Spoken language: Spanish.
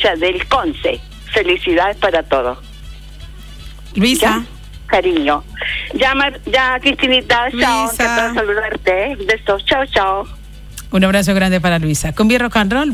Luisa del Conce. Felicidades para todos. Luisa. ¿Ya? Cariño. Ya, Cristinita, chao. Luisa. Encantado de saludarte. Besos. Chao, chao. Un abrazo grande para Luisa. Cumbia Rock and Roll.